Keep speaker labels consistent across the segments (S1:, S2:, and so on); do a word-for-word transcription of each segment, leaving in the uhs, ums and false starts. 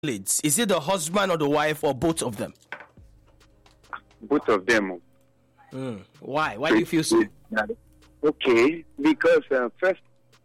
S1: Is it the husband or the wife or both of them?
S2: Both of them.
S1: Mm. Why? Why do you feel so?
S2: Okay, because uh, first,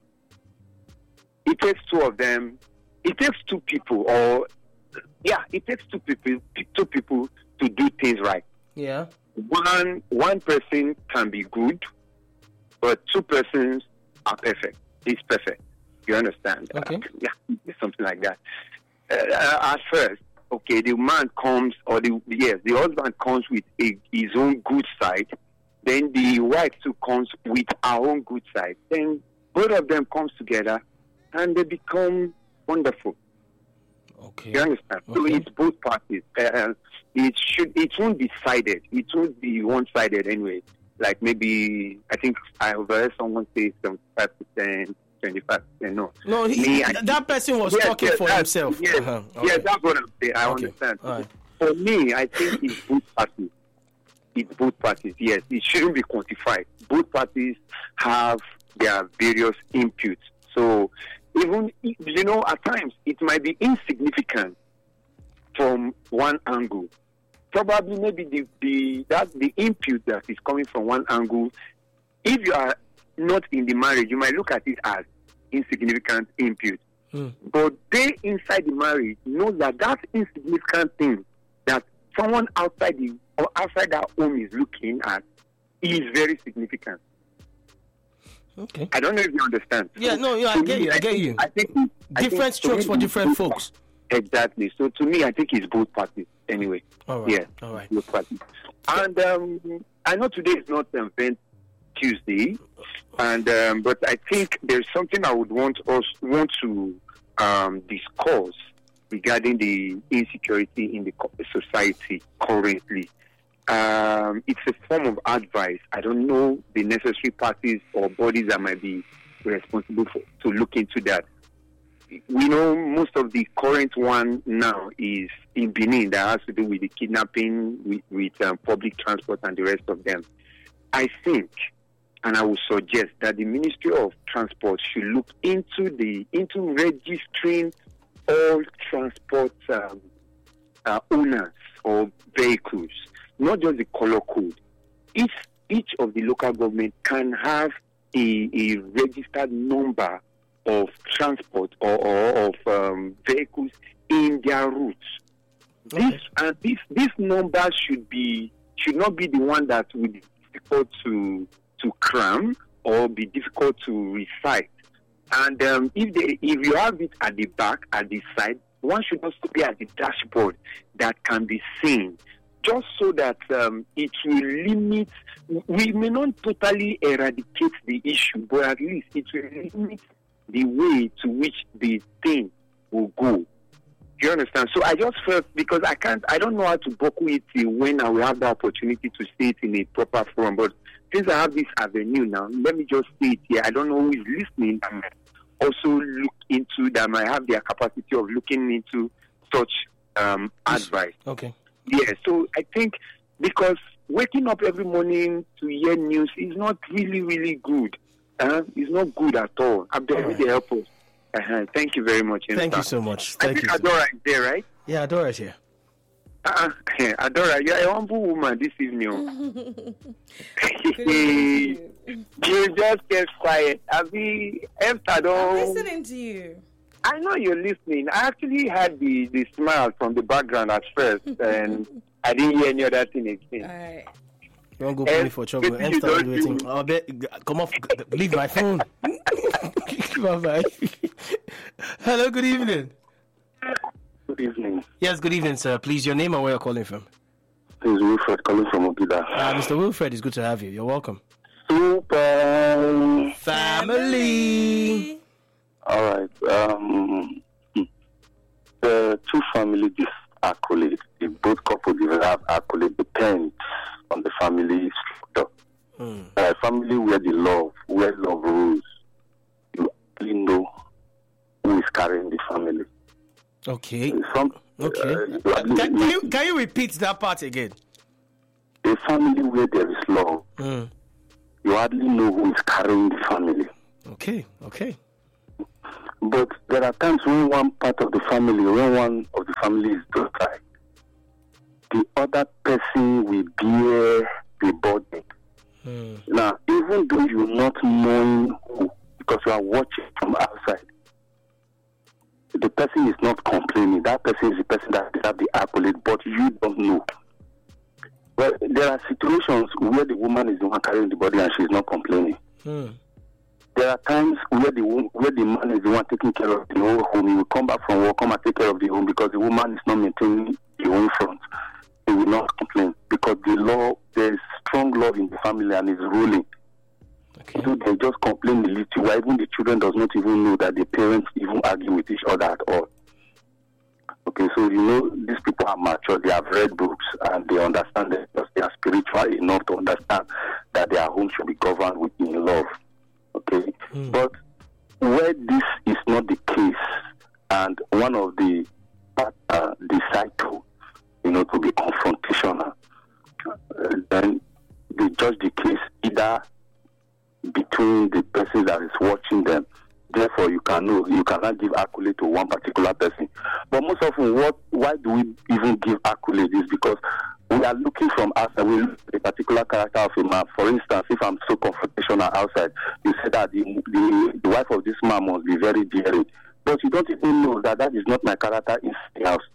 S2: it takes two of them. It takes two people, or yeah, it takes two people, two people to do things right.
S1: Yeah.
S2: One one person can be good, but two persons are perfect. It's perfect. You understand?
S1: Okay.
S2: Uh, yeah, it's something like that. Uh, at first, okay, the man comes, or the yes, the husband comes with a, his own good side. Then the wife too comes with her own good side. Then both of them comes together, and they become wonderful.
S1: Okay.
S2: You understand?
S1: Okay.
S2: So it's both parties. Uh, it should. It won't be sided. It won't be one-sided anyway. Like maybe I think I overheard someone say seventy-five percent. twenty-five percent. No,
S1: no, he,
S2: Me,
S1: th- that person was
S2: yes,
S1: talking
S2: yes,
S1: for himself.
S2: Yes,
S1: uh-huh. Okay.
S2: yes, that's what I'm saying. I
S1: Okay.
S2: understand.
S1: Right.
S2: For me, I think it's both parties. It's both parties. Yes, it shouldn't be quantified. Both parties have their various inputs. So even you know, at times it might be insignificant from one angle. Probably, maybe the the that the input that is coming from one angle. If you are not in the marriage, you might look at it as insignificant input.
S1: Hmm.
S2: But they inside the marriage know that that insignificant thing that someone outside the or outside that home is looking at is very significant.
S1: Okay.
S2: I don't know if you understand.
S1: Yeah,
S2: So,
S1: no, yeah, I
S2: to
S1: get
S2: me,
S1: you, I get you.
S2: I think I
S1: Different
S2: think,
S1: strokes
S2: to
S1: for
S2: me,
S1: different
S2: it's both
S1: folks.
S2: parties. Exactly. So to me, I think it's both parties anyway.
S1: All right.
S2: Yeah.
S1: All right.
S2: Both parties. And um, I know today is not um, Vent Tuesday, and um, but I think there's something I would want us want to um, discuss regarding the insecurity in the co- society currently. Um, it's a form of advice. I don't know the necessary parties or bodies that might be responsible for to look into that. We know most of the current one now is in Benin that has to do with the kidnapping, with, with um, public transport and the rest of them. I think, and I would suggest that the Ministry of Transport should look into the into registering all transport um, uh, owners or vehicles, not just the color code. Each each of the local government can have a, a registered number of transport or, or of um, vehicles in their routes.
S1: Okay.
S2: This and this this number should be should not be the one that would be difficult to to cram or be difficult to recite. And um, if they, if you have it at the back, at the side, one should also be at the dashboard that can be seen, just so that um, it will limit. We may not totally eradicate the issue, but at least it will limit the way to which the thing will go. You understand? So I just felt, because I can't, I don't know how to buckle it till when I will have the opportunity to say it in a proper forum. But since I have this avenue now, let me just say it here. I don't know who is listening and also look into that, might have their capacity of looking into such um, advice.
S1: Okay.
S2: Yeah, so I think because waking up every morning to hear news is not really, really good. Uh, it's not good at all. Abdul,
S1: All right.
S2: really help us. Uh-huh. Thank you very much.
S1: Thank you so much.
S2: I
S1: Thank
S2: think
S1: you.
S2: Adora is there, right?
S1: Yeah, Adora's here.
S2: Uh-uh. Adora, you're a humble woman this evening.
S3: you.
S2: You just kept quiet. Abi, after
S3: I'm
S2: don't.
S3: listening to you.
S2: I know you're listening. I actually had the, the smile from the background at first, and I didn't hear any other thing again.
S3: All right.
S1: You won't go put me for trouble.
S2: Maybe
S1: And
S2: you
S1: start
S2: don't
S1: waiting.
S2: do-
S1: I'll bet. Come off. Leave my phone. Bye bye. Hello. Good evening.
S4: Good evening.
S1: Yes. Good evening, sir. Please, your name and where you're calling from.
S4: This is Wilfred calling from Ogida.
S1: Uh, Mister Wilfred, it's good to have you. You're welcome.
S4: Super.
S1: Family.
S4: All right. Um, the two families accolade, if both couples have accolade, depends on the family structure.
S1: Hmm.
S4: A family where the love, where love rules, you really know who is carrying the family.
S1: Okay.
S4: Some,
S1: Okay.
S4: uh, you
S1: Uh,
S4: hardly-
S1: can, can you can you repeat that part again?
S4: a family where there is love,
S1: Hmm.
S4: you hardly know who is carrying the family.
S1: Okay. Okay.
S4: But there are times when one part of the family, when one of the family is docile, the other person will bear the burden. Mm. Now, even though you're not knowing who, because you are watching from outside, the person is not complaining. That person is the person that deserves the accolade, but you don't know. Well, there are situations where the woman is the one carrying the body and she's not complaining. Mm. There are times where the where the man is the one taking care of the whole home. He will come back from work, come and take care of the home because the woman is not maintaining the home front. He will not complain because the law, there is strong love in the family and is ruling. Okay. So they just complain a little while. Even the children does not even know that the parents even argue with each other at all. Okay, so you know these people are mature. They have read books and they understand that because they are spiritual enough to understand that their home should be governed within love. Okay, mm. But where this is not the case, and one of the uh, decide to, you know, to be confrontational, uh, then they judge the case either between the person that is watching them. Therefore, you can know you cannot give accolade to one particular person. But most often, what why do we even give accolade is because we are looking from outside. We look at a particular character of a man. For instance, if I'm so confrontational outside, you say that the, the, the wife of this man must be very daring. But you don't even know that that is not my character in the house.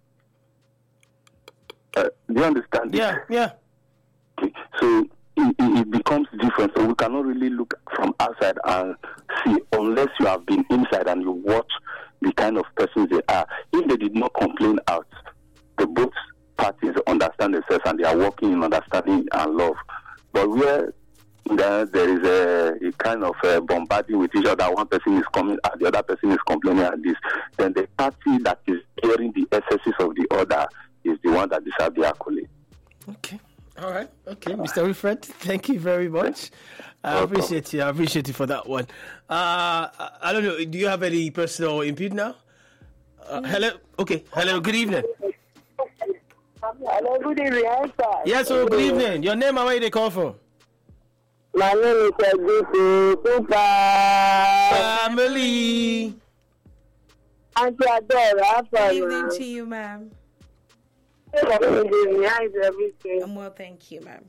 S4: Uh, do you understand?
S1: Yeah, yeah.
S4: Okay. So it, it becomes different. So we cannot really look from outside and see unless you have been inside and you watch the kind of persons they are. If they did not complain out, the both parties understand themselves and they are working in understanding and love. But where there, there is a, a kind of a bombarding with each other, one person is coming out, the other person is complaining at this, then the party that is bearing the excesses of the other is the one that deserves the accolade.
S1: Okay. All right. Okay, Mister Wilfred, thank you very much. I appreciate you. I appreciate you for that one. Uh, I don't know. Do you have any personal input now? Uh, hello. Okay. Hello. Good evening.
S5: Hello. Good evening.
S1: Yes. So good evening. Your name and where they call from?
S5: My name is Agusi Super
S1: Family.
S5: Auntie Adora.
S3: Good evening to you, ma'am.
S5: Good evening. How is everything?
S3: I'm well, thank you, ma'am.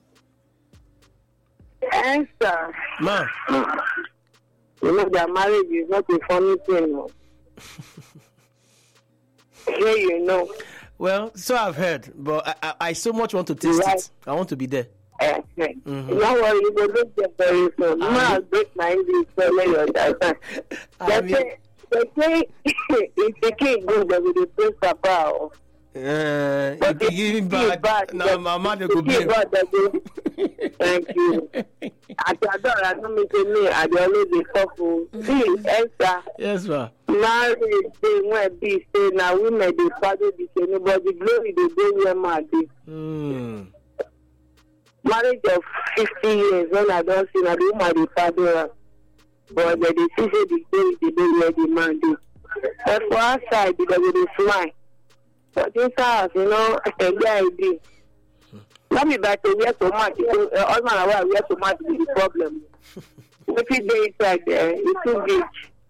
S5: Answer.
S1: Ma.
S5: You know that marriage is not a funny thing. No? Yeah, you know.
S1: Well, so I've heard, but I, I, I so much want to taste
S5: right.
S1: it. I want to be there.
S5: Uh, mm-hmm. Don't worry, you will get there very soon. You might break my English, so let you understand. They say, they say if the king goes, they will praise Papa.
S1: Uh, you can give him back. back. No, my mother could blame.
S5: Thank you. At the door, I don't make me. I always be careful. See, Esther.
S1: Yes, ma'am.
S5: Marriage, they won't be say now. Women, they father be say nobody glory. They go where man be.
S1: Hmm.
S5: Marriage of fifty years when I don't see now the woman the father, but the decision the glory they don't where the man do. But for outside, because they smile. But this house, you know, a guy did. Let me back to where so much. All my way, where so much is the problem. If it is inside there, it's too big.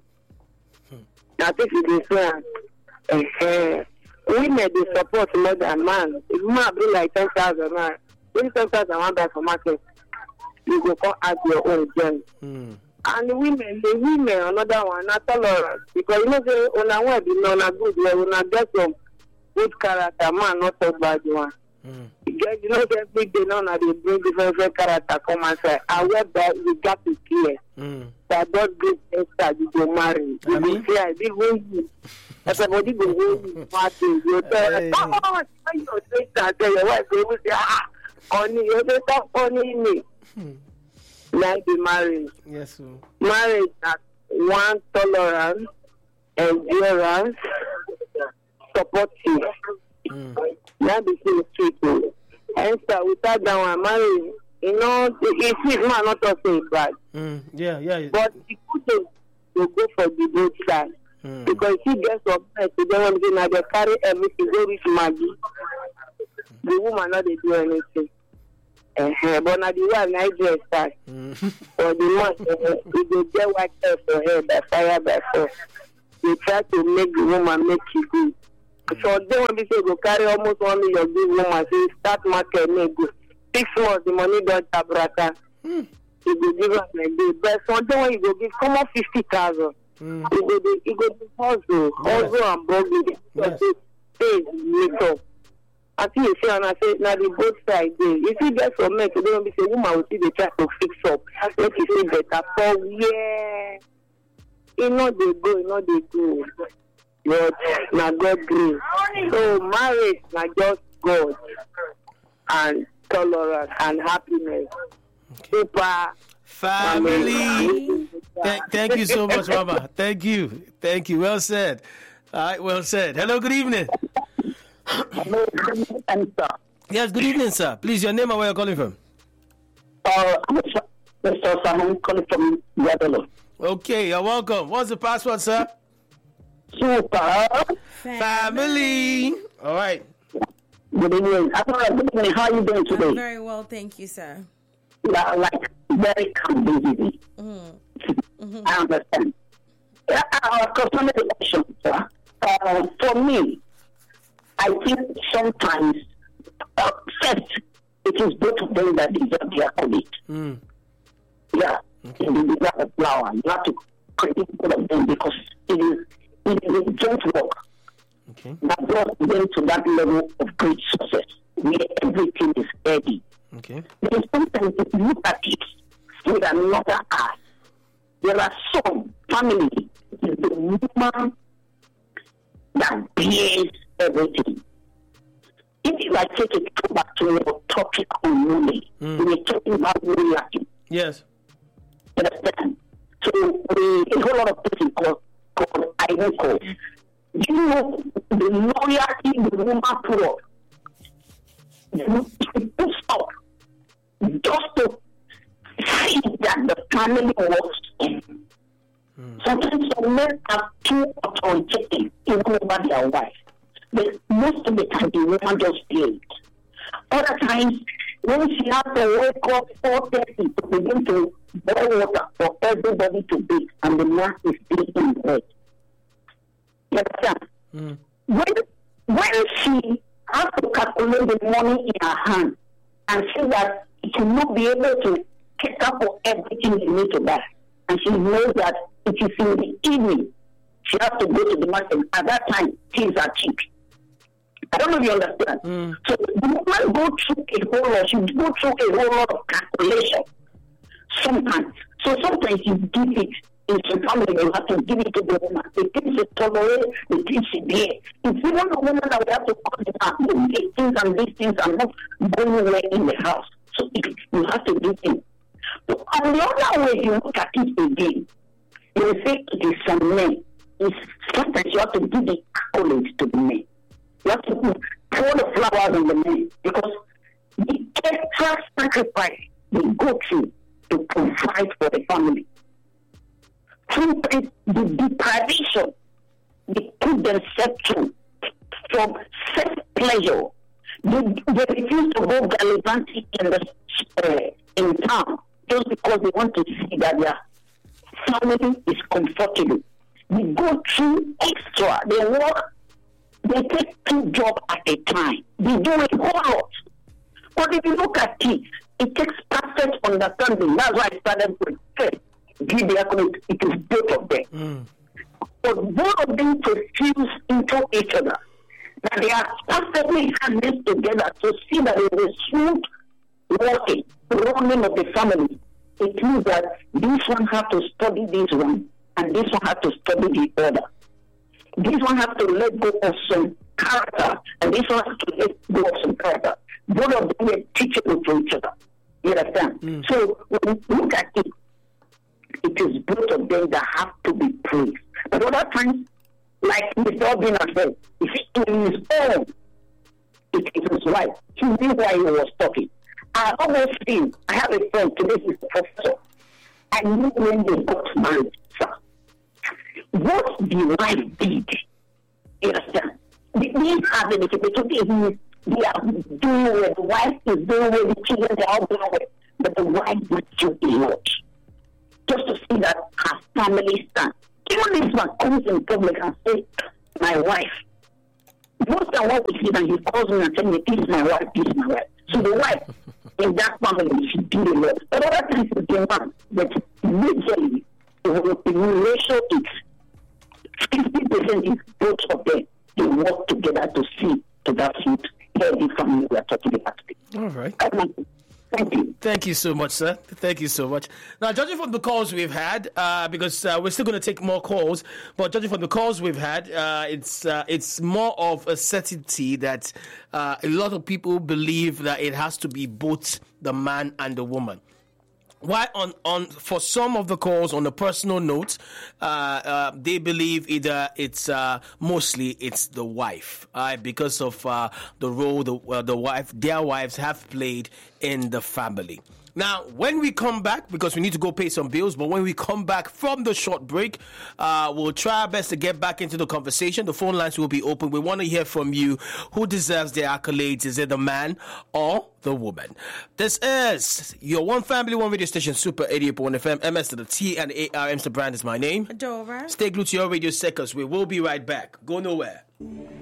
S5: I think it is wrong. Uh, women, they support more than man. If man bring like ten thousand, man, twenty thousand one back for market, you go come add your own gen. Mm. And the women, the women, another one, not tolerant. Because you know, say, on a web, you know, on a good way, on a get some good character, man, not a bad one. Mm. Because you know, every day now, they bring different, different character come and say, however, you got to clear. Mm. That God gives extra, you go marry. You go clear, they win you. Everybody go win you. Martin, you tell them, oh, oh, you say that, your wife, they will say, ah, honey, you say, stop honey me. Like the marriage.
S1: Yes, sir.
S5: Marriage at one tolerance, endurance, supportive. Mm. That became people. And so without that one, marriage, you know, it's it man not to say bad.
S1: Mm. Yeah, yeah.
S5: But the good thing to go for the both side. Mm. Because he gets up and they don't want to carry everything, go with Maggie. The woman not they do anything. Uh-huh. But now the one I just start. For the month, we go get white hair for her by fire by force. they try to make the woman make it good. So they want to say go carry almost one million big woman, say start market make good. Six months the money don't tabrata.
S1: Hmm.
S5: You go give us like this. But something when you go give come on fifty thousand.
S1: Hmm.
S5: You go do you go do hustle, hustle and buggy.
S1: Yes.
S5: Pay later. I think you see and I say now the both sides dey. If you get some men today, be say woman will see they try to fix up. Make you say better for yeah. You know they go, you know they go. But now God grace. So marriage now just God and tolerance and happiness. Super
S1: Family. Th- thank you so much, Mama. Thank you. Thank you. Well said. All right, well said. Hello, good evening.
S6: Hello, and sir.
S1: Yes, good evening, sir. Please, your name and where you're calling from.
S6: Uh, I'm Mister Simon calling from Guadeloupe.
S1: Okay, you're welcome. What's the password, sir?
S6: Super.
S1: Family. All right.
S6: Good evening. After good evening. How are you doing today?
S3: I'm very well, thank you, sir.
S6: Yeah, like very calm, busy.
S3: Mm. Mm-hmm.
S6: I understand. Yeah, uh, concerning the election, sir. Uh, for me, I think sometimes uh, first it is both of them that deserve their credit.
S1: Mm.
S6: Yeah,
S1: Okay.
S6: they deserve the flower. You have to credit both of them because it is it is a joint work
S1: Okay.
S6: that brought them to that level of great success where everything is ready.
S1: Okay.
S6: Because sometimes if you look at it with another eye, there are some family, it is the woman that bears everything. If I take it go back to your topic on money,
S1: Mm.
S6: we were talking about loyalty.
S1: Yes.
S6: Understand? So we a whole lot of people called called Iron Code. Do you know the loyalty the woman put up? She puts up just to see that the family works in.
S1: Mm.
S6: Sometimes some men are too authoritative even over their wife. But most of the time the woman just plays. Other times when she has to wake up four thirty to begin to boil water for everybody to bathe and the man is still in bed. You understand?
S1: Mm.
S6: When when she has to calculate the money in her hand and see that she will not be able to cater for everything you need to buy, and she knows that it is in the evening she has to go to the market. At that time, things are cheap. I don't know if you understand.
S1: Mm.
S6: So the woman go through a whole lot. She go through a whole lot of calculation sometimes. So sometimes you give it in some family, you have to give it to the woman. The things she tolerate, the things she bear. It's even the woman that we have to call the man. These things and these things are not going away in the house. So it, you have to do things. But on the other way, you look at it again. You will say it is some men. It's sometimes you have to give the accolades to the men. You have to pour the flowers on the men because the extra sacrifice they go through to provide for the family. Sometimes the deprivation they put themselves through from self-pleasure. They, they refuse to go gallivanting in the uh, in town just because they want to see that their family is comfortable. They go through extra. They work. They take two jobs at a time. They do a whole lot. But if you look at it, it takes perfect understanding. That's why I started with faith. Give the accolade. It is both of them.
S1: Mm.
S6: But both of them to fuse into each other. That they are perfectly handled together to see that it is smooth working, running of the family. It means that this one has to study this one, and this one has to study the other. This one has to let go of some character, and this one has to let go of some character. Both of them are teachable to each other. You understand? Mm. So when you look at it, it is both of them that have to be praised. But other times, like Mister Obina said, you see, in his own, it is his wife. He knew why he was talking. I always feel, I have a friend, today he's a professor. I knew when they got married, sir. What the wife did, you understand? They didn't have anything, but today he, they are doing well. The wife is doing well, the children, they are all doing well. But the wife went through a lot. Just to see that her family stand. Even this man comes in public and say, my wife. Most of what we see that he calls me and tells me, this is my wife, this is my wife. So the wife in that family should do the lot. But other things is the man. But usually, the ratio is fifty percent is both of them. They work together to see to that suit healthy family we are talking about.
S1: All right.
S6: Thank you.
S1: Thank you so much, sir. Thank you so much. Now, judging from the calls we've had, uh, because uh, we're still going to take more calls, but judging from the calls we've had, uh, it's uh, it's more of a certainty that uh, a lot of people believe that it has to be both the man and the woman. Why on, on for some of the calls on a personal note, uh, uh, they believe either it's uh, mostly it's the wife, uh, because of uh, the role the uh, the wife their wives have played in the family. Now, when we come back, because we need to go pay some bills, but when we come back from the short break, uh, we'll try our best to get back into the conversation. The phone lines will be open. We want to hear from you. Who deserves the accolades? Is it the man or the woman? This is your One Family, One Radio Station, Super eighty-eight point one F M. M S to the T and A R. Mister Brand is my name.
S3: Dora.
S1: Stay glued to your radio set, because we will be right back. Go nowhere.